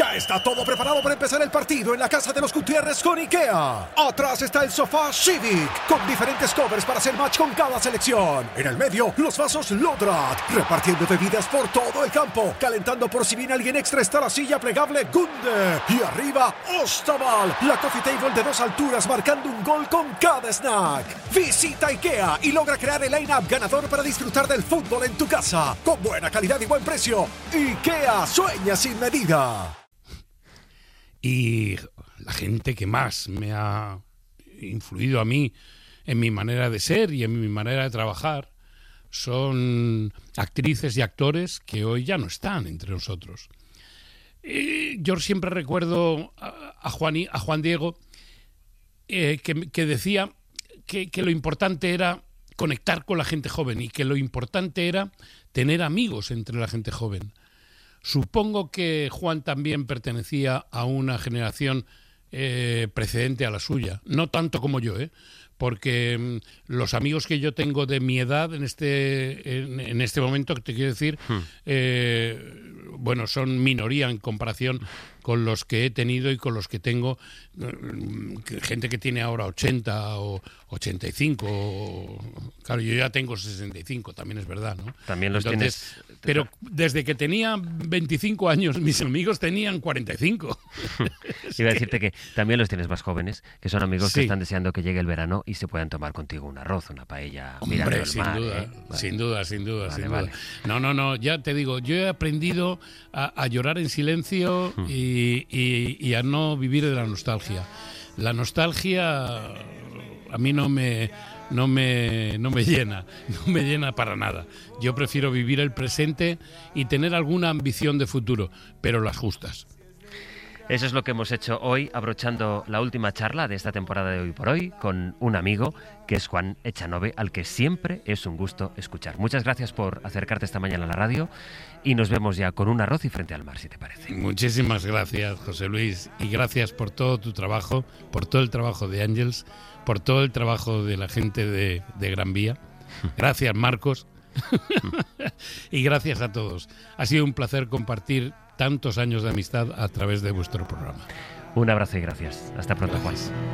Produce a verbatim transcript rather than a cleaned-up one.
Ya está todo preparado para empezar el partido en la casa de los Gutiérrez con IKEA. Atrás está el sofá Civic, con diferentes covers para hacer match con cada selección. En el medio, los vasos Lodrat, repartiendo bebidas por todo el campo. Calentando por si viene alguien extra está la silla plegable Gunde. Y arriba, Ostaval, la coffee table de dos alturas marcando un gol con cada snack. Visita IKEA y logra crear el line-up ganador para disfrutar del fútbol en tu casa. Con buena calidad y buen precio. IKEA, sueña sin medida. Y la gente que más me ha influido a mí en mi manera de ser y en mi manera de trabajar son actrices y actores que hoy ya no están entre nosotros. Y yo siempre recuerdo a, a, Juan, a Juan Diego eh, que, que decía que, que lo importante era conectar con la gente joven y que lo importante era tener amigos entre la gente joven. Supongo que Juan también pertenecía a una generación eh, precedente a la suya, no tanto como yo, ¿eh? Porque mmm, los amigos que yo tengo de mi edad en este en, en este momento, que te quiero decir, hmm. eh, bueno, son minoría en comparación con los que he tenido y con los que tengo, gente que tiene ahora ochenta o ochenta y cinco, o, claro, yo ya tengo sesenta y cinco, también es verdad, ¿no? También los Entonces, tienes... Pero desde que tenía veinticinco años, mis amigos tenían cuarenta y cinco. Iba a decirte que también los tienes más jóvenes, que son amigos sí. que están deseando que llegue el verano y se puedan tomar contigo un arroz, una paella, mirando Hombre, el sin mar, duda, ¿eh? Vale. sin duda, sin duda, Vale, sin vale. duda. No, no, no, ya te digo, yo he aprendido a, a llorar en silencio Hmm. y, y, y a no vivir de la nostalgia. La nostalgia a mí no me, no me, no me llena, no me llena para nada. Yo prefiero vivir el presente y tener alguna ambición de futuro, pero las justas. Eso es lo que hemos hecho hoy, abrochando la última charla de esta temporada de Hoy por Hoy con un amigo que es Juan Echanove, al que siempre es un gusto escuchar. Muchas gracias por acercarte esta mañana a la radio y nos vemos ya con un arroz y frente al mar, si te parece. Muchísimas gracias, José Luis, y gracias por todo tu trabajo, por todo el trabajo de Ángels, por todo el trabajo de la gente de, de Gran Vía. Gracias, Marcos. Y gracias a todos. Ha sido un placer compartir tantos años de amistad a través de vuestro programa. Un abrazo y gracias. Hasta pronto, Juan.